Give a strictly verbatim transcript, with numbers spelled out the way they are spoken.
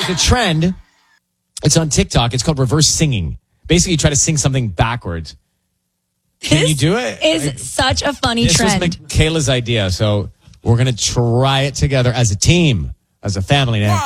there's a trend. It's on TikTok. It's called reverse singing. Basically, you try to sing something backwards. Can This you do it? Is I, such a funny this trend. was Michaela's idea, so we're going to try it together as a team, as a family now.